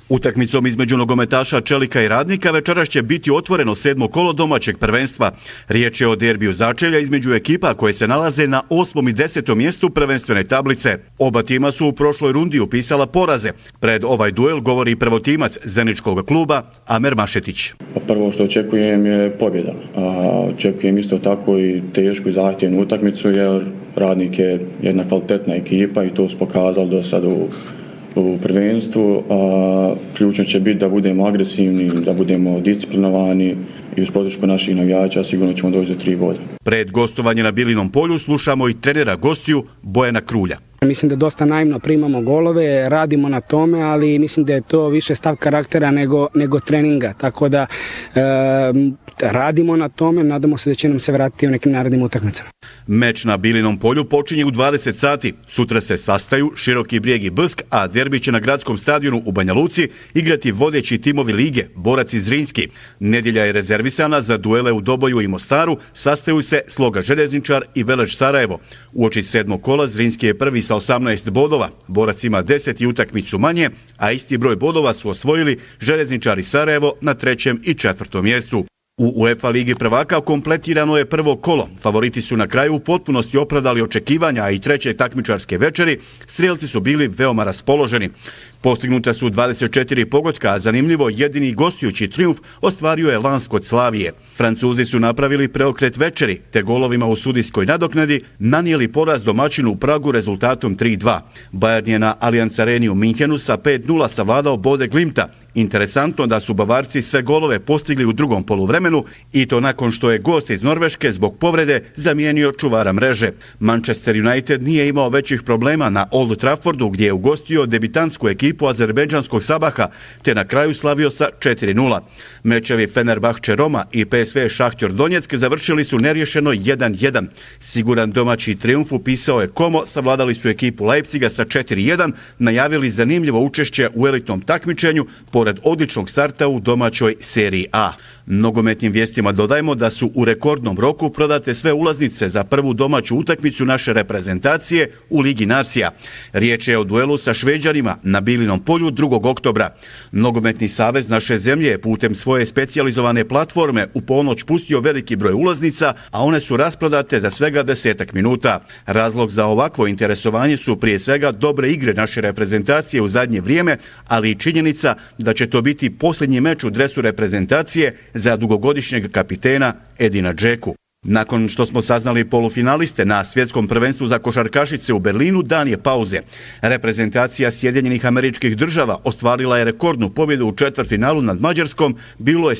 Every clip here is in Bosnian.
Utakmicom između nogometaša Čelika i Radnika večeras će biti otvoreno 7. kolo domaćeg prvenstva. Riječ je o derbiju začelja između ekipa koje se nalaze na 8. i 10. mjestu prvenstvene tablice. Oba tima su u prošloj rundi upisala poraze. Pred ovaj duel govori prvotimac Zeničkog kluba Amer Mašetić. Prvo što očekujem je pobjeda. Očekujem isto tako i tešku i zahtjevnu utakmicu jer Radnik je jedna kvalitetna ekipa i to su pokazali do sada u prvenstvu. Ključno će biti da budemo agresivni, da budemo disciplinovani i uz podršku naših navijača sigurno ćemo doći do 3 boda. Pred gostovanje na Bilinom polju slušamo i trenera gostiju Bojana Krulja. Mislim da dosta naivno primamo golove, radimo na tome, ali mislim da je to više stav karaktera nego treninga. Tako da radimo na tome, nadamo se da će nam se vratiti u nekim narednim utakmicama. Meč na Bilinom polju počinje u 20 sati. Sutra se sastaju Široki Brijeg i Brsk, a derbi će na gradskom stadionu u Banja Luci igrati vodeći timovi lige, Borac i Zrinski. Nedjelja je rezervisana za duele u Doboju i Mostaru, sastaju se Sloga Željezničar i Veleš Sarajevo. Uoči 7. kola Zrinski je prvi sa 18 bodova, Borac ima 10 i utakmicu manje, a isti broj bodova su osvojili Željezničar i Sarajevo na 3. i 4. mjestu. U UEFA Ligi prvaka kompletirano je prvo kolo. Favoriti su na kraju u potpunosti opravdali očekivanja, a i treće takmičarske večeri strijelci su bili veoma raspoloženi. Postignuta su 24 pogotka, a zanimljivo jedini gostujući trijumf ostvario je Lans kod Slavije. Francuzi su napravili preokret večeri, te golovima u sudijskoj nadoknadi nanijeli poraz domaćinu u Pragu rezultatom 3:2. Bayern je na Allianz Areni u Minhenu sa 5:0 savladao Bode Glimta. Interesantno da su Bavarci sve golove postigli u drugom poluvremenu i to nakon što je gost iz Norveške zbog povrede zamijenio čuvara mreže. Manchester United nije imao većih problema na Old Traffordu gdje je ugostio debitantsku ekipu azerbejdžanskog Sabaha te na kraju slavio sa 4:0. Mečevi Fenerbahče Roma i PSV Šahtjor Donjeck završili su nerješeno 1:1. Siguran domaći trijumf upisao je Como, savladali su ekipu Leipziga sa 4:1, najavili zanimljivo učešće u elitnom takmičenju pored odličnog starta u domaćoj seriji A. Nogometnim vijestima dodajemo da su u rekordnom roku prodate sve ulaznice za prvu domaću utakmicu naše reprezentacije u Ligi nacija. Riječ je o duelu sa Šveđanima na Bilinom polju 2. oktobra. Nogometni savez naše zemlje je putem svoje specijalizovane platforme u ponoć pustio veliki broj ulaznica, a one su rasprodate za svega 10 minuta. Razlog za ovakvo interesovanje su prije svega dobre igre naše reprezentacije u zadnje vrijeme, ali i činjenica da će to biti posljednji meč u dresu reprezentacije za dugogodišnjeg kapitena Edina Džeku. Nakon što smo saznali polufinaliste na svjetskom prvenstvu za košarkašice u Berlinu, dan je pauze. Reprezentacija Sjedinjenih Američkih Država ostvarila je rekordnu pobjedu u četvrtfinalu nad Mađarskom, bilo je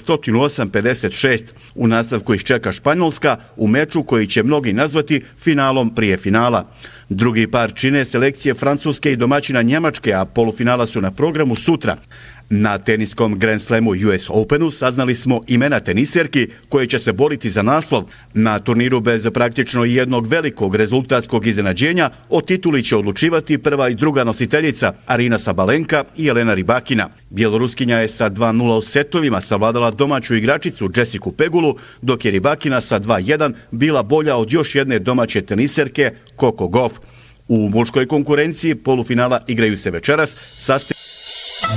108-56. U nastavku ih čeka Španjolska u meču koji će mnogi nazvati finalom prije finala. Drugi par čine selekcije Francuske i domaćina Njemačke, a polufinala su na programu sutra. Na teniskom Grand Slamu US Openu saznali smo imena teniserki koje će se boriti za naslov. Na turniru bez praktično jednog velikog rezultatskog iznenađenja o tituli će odlučivati prva i druga nositeljica Arina Sabalenka i Jelena Rybakina. Bjeloruskinja je sa 2:0 u setovima savladala domaću igračicu Jessicu Pegulu, dok je Rybakina sa 2:1 bila bolja od još jedne domaće teniserke Coco Gauff. U muškoj konkurenciji polufinala igraju se večeras.